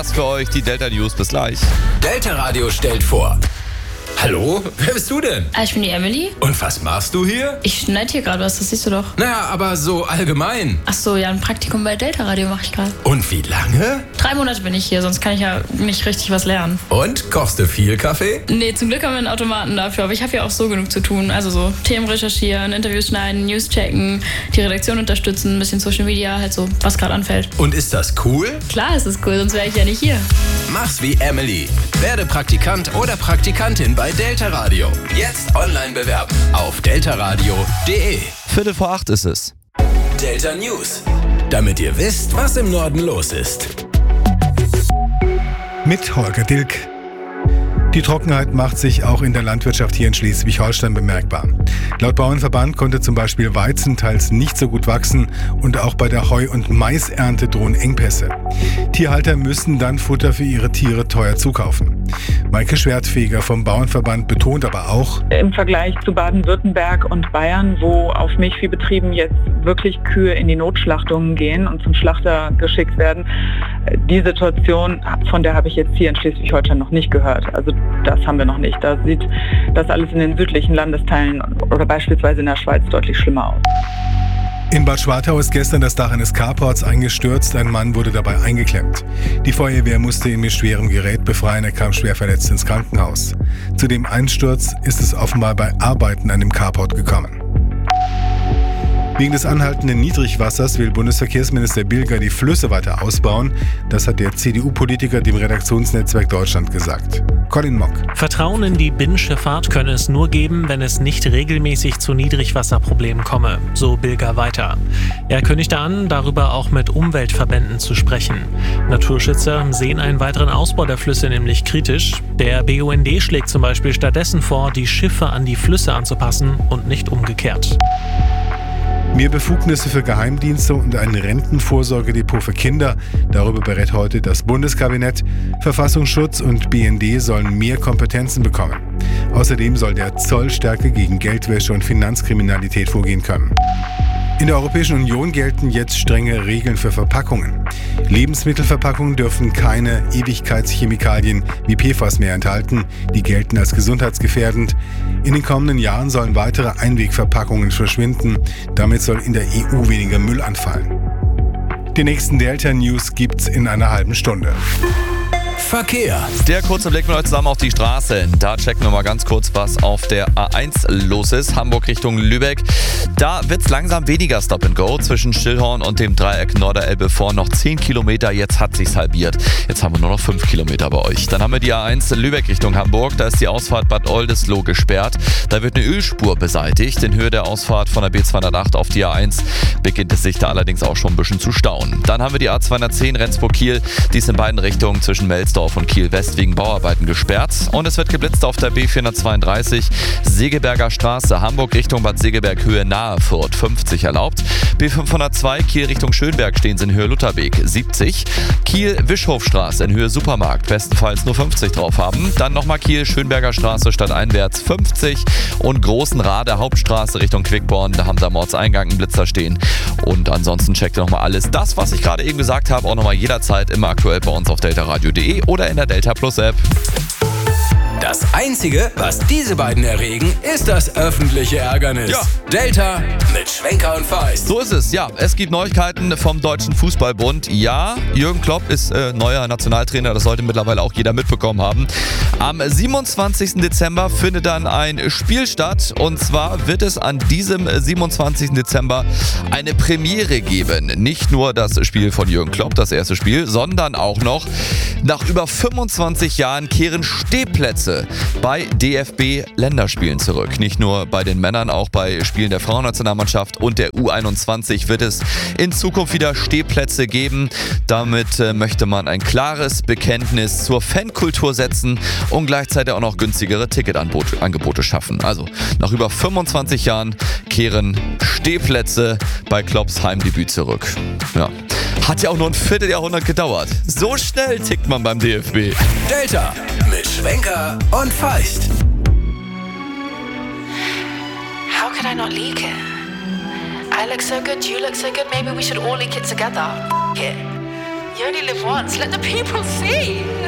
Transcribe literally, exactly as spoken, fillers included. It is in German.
Erst für euch die Delta News. Bis gleich. Delta Radio stellt vor. Hallo? Wer bist du denn? Ich bin die Emily. Und was machst du hier? Ich schneide hier gerade was, das siehst du doch. Naja, aber so allgemein. Ach so, ja, ein Praktikum bei Delta Radio mache ich gerade. Und wie lange? Drei Monate bin ich hier, sonst kann ich ja nicht richtig was lernen. Und? Kochst du viel Kaffee? Nee, zum Glück haben wir einen Automaten dafür, aber ich habe ja auch so genug zu tun. Also so Themen recherchieren, Interviews schneiden, News checken, die Redaktion unterstützen, ein bisschen Social Media, halt so, was gerade anfällt. Und ist das cool? Klar ist es cool, sonst wäre ich ja nicht hier. Mach's wie Emily. Werde Praktikant oder Praktikantin bei Delta Radio. Jetzt online bewerben auf deltaradio punkt de. Viertel vor acht ist es. Delta News. Damit ihr wisst, was im Norden los ist. Mit Holger Dilk. Die Trockenheit macht sich auch in der Landwirtschaft hier in Schleswig-Holstein bemerkbar. Laut Bauernverband konnte zum Beispiel Weizen teils nicht so gut wachsen und auch bei der Heu- und Maisernte drohen Engpässe. Tierhalter müssen dann Futter für ihre Tiere teuer zukaufen. Maike Schwertfeger vom Bauernverband betont aber auch: Im Vergleich zu Baden-Württemberg und Bayern, wo auf Milchviehbetrieben jetzt wirklich Kühe in die Notschlachtungen gehen und zum Schlachter geschickt werden, die Situation, von der habe ich jetzt hier in Schleswig-Holstein noch nicht gehört. Also das haben wir noch nicht. Da sieht das alles in den südlichen Landesteilen oder beispielsweise in der Schweiz deutlich schlimmer aus. In Bad Schwartau ist gestern das Dach eines Carports eingestürzt. Ein Mann wurde dabei eingeklemmt. Die Feuerwehr musste ihn mit schwerem Gerät befreien. Er kam schwer verletzt ins Krankenhaus. Zu dem Einsturz ist es offenbar bei Arbeiten an dem Carport gekommen. Wegen des anhaltenden Niedrigwassers will Bundesverkehrsminister Bilger die Flüsse weiter ausbauen. Das hat der C D U-Politiker dem Redaktionsnetzwerk Deutschland gesagt. Colin Mock. Vertrauen in die Binnenschifffahrt könne es nur geben, wenn es nicht regelmäßig zu Niedrigwasserproblemen komme, so Bilger weiter. Er kündigte an, darüber auch mit Umweltverbänden zu sprechen. Naturschützer sehen einen weiteren Ausbau der Flüsse nämlich kritisch. Der B U N D schlägt zum Beispiel stattdessen vor, die Schiffe an die Flüsse anzupassen und nicht umgekehrt. Mehr Befugnisse für Geheimdienste und ein Rentenvorsorgedepot für Kinder. Darüber berät heute das Bundeskabinett. Verfassungsschutz und B N D sollen mehr Kompetenzen bekommen. Außerdem soll der Zoll stärker gegen Geldwäsche und Finanzkriminalität vorgehen können. In der Europäischen Union gelten jetzt strenge Regeln für Verpackungen. Lebensmittelverpackungen dürfen keine Ewigkeitschemikalien wie P F A S mehr enthalten. Die gelten als gesundheitsgefährdend. In den kommenden Jahren sollen weitere Einwegverpackungen verschwinden. Damit soll in der E U weniger Müll anfallen. Die nächsten Delta News gibt's in einer halben Stunde. Verkehr. Der kurze Blick mit euch zusammen auf die Straße. Da checken wir mal ganz kurz, was auf der A eins los ist. Hamburg Richtung Lübeck. Da wird's langsam weniger Stop and Go zwischen Stillhorn und dem Dreieck Norderelbe vor. Noch zehn Kilometer, jetzt hat sich's halbiert. Jetzt haben wir nur noch fünf Kilometer bei euch. Dann haben wir die A eins Lübeck Richtung Hamburg. Da ist die Ausfahrt Bad Oldesloe gesperrt. Da wird eine Ölspur beseitigt. In Höhe der Ausfahrt von der B zweihundertacht auf die A eins beginnt es sich da allerdings auch schon ein bisschen zu stauen. Dann haben wir die A zweihundertzehn Rendsburg-Kiel. Die ist in beiden Richtungen zwischen Melsdorf und Kiel West wegen Bauarbeiten gesperrt. Und es wird geblitzt auf der B vierhundertzweiunddreißig Segeberger Straße, Hamburg Richtung Bad Segeberg, Höhe nahe Fürth, fünfzig erlaubt. B fünfhundertzwei Kiel Richtung Schönberg stehen sie in Höhe Lutherweg, siebzig. Kiel Wischhofstraße in Höhe Supermarkt, bestenfalls nur fünfzig drauf haben. Dann nochmal Kiel Schönberger Straße stadteinwärts fünfzig. Und Großenrade Hauptstraße Richtung Quickborn, da haben sie am Ortseingang einen Blitzer stehen. Und ansonsten checkt ihr nochmal alles. Das, was ich gerade eben gesagt habe, auch nochmal jederzeit immer aktuell bei uns auf deltaradio punkt de oder in der Delta Plus App. Das Einzige, was diese beiden erregen, ist das öffentliche Ärgernis. Ja. Delta mit Schwenker und Feist. So ist es, ja. Es gibt Neuigkeiten vom Deutschen Fußballbund. Ja, Jürgen Klopp ist äh, neuer Nationaltrainer, das sollte mittlerweile auch jeder mitbekommen haben. Am siebenundzwanzigsten Dezember findet dann ein Spiel statt. Und zwar wird es an diesem siebenundzwanzigsten Dezember eine Premiere geben. Nicht nur das Spiel von Jürgen Klopp, das erste Spiel, sondern auch noch nach über fünfundzwanzig Jahren kehren Stehplätze bei D F B-Länderspielen zurück. Nicht nur bei den Männern, auch bei Spielen der Frauennationalmannschaft und der U einundzwanzig wird es in Zukunft wieder Stehplätze geben. Damit äh, möchte man ein klares Bekenntnis zur Fankultur setzen und gleichzeitig auch noch günstigere Ticketangebote schaffen. Also nach über fünfundzwanzig Jahren kehren Stehplätze bei Klopps Heimdebüt zurück. Ja. Hat ja auch nur ein Vierteljahrhundert gedauert. So schnell tickt man beim D F B. Delta mit Schwenker und Feist. How could I not leak it? I look so good, you look so good, maybe we should all leak it together. F- it. You only live once. Let the people see.